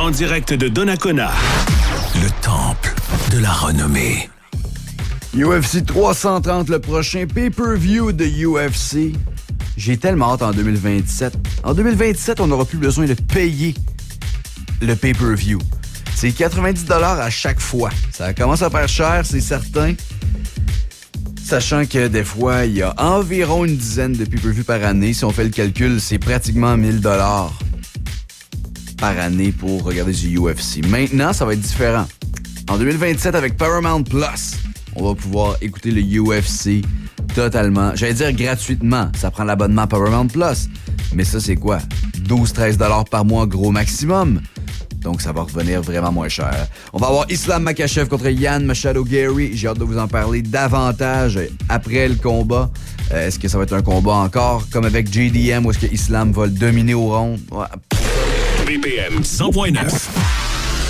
en direct de Donnacona. Le temple de la renommée. UFC 330, le prochain pay-per-view de UFC. J'ai tellement hâte en 2027. En 2027, on n'aura plus besoin de payer le pay-per-view. C'est 90$ à chaque fois. Ça commence à faire cher, c'est certain. Sachant que des fois, il y a environ une dizaine de pay-per-view par année. Si on fait le calcul, c'est pratiquement 1000$ par année pour regarder du UFC. Maintenant, ça va être différent. En 2027, avec Paramount Plus, on va pouvoir écouter le UFC totalement. J'allais dire gratuitement. Ça prend l'abonnement Paramount Plus. Mais ça, c'est quoi? 12-13$ par mois, gros maximum. Donc, ça va revenir vraiment moins cher. On va avoir Islam Makhachev contre Yann Machado Gary. J'ai hâte de vous en parler davantage après le combat. Est-ce que ça va être un combat encore comme avec JDM ou est-ce que Islam va le dominer au round? Ouais. BPM 100.9.